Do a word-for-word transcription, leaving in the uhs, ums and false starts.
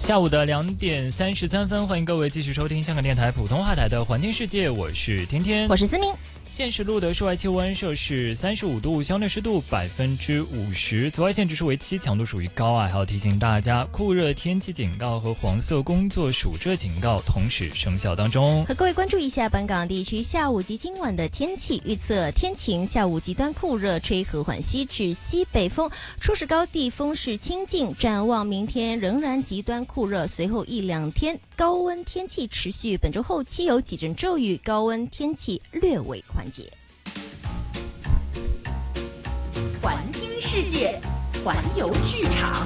下午的两点三十三分，欢迎各位继续收听香港电台普通话台的环境世界，我是天天， 我是思明。 现时录的室外气温摄氏三十五度，相对湿度百分之五十，紫外线指数为七，强度属于高啊。还要提醒大家，酷热天气警告和黄色工作暑热警告同时生效当中。 和各位关注一下本港地区下午及今晚的天气预测：天晴，下午极端酷热，吹和缓西至西北风，初时高地风势清劲。展望明天仍然极端酷热，随后一两天高温天气持续，本周后期有几阵骤雨，高温天气略微缓解。 环听世界，环游剧场。